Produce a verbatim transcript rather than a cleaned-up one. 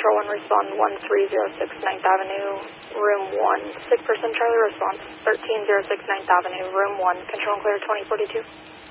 Control one, respond one three zero six ninth Avenue, room one. Sick person, Charlie, response thirteen zero six ninth Avenue, room one. Control and clear twenty forty-two.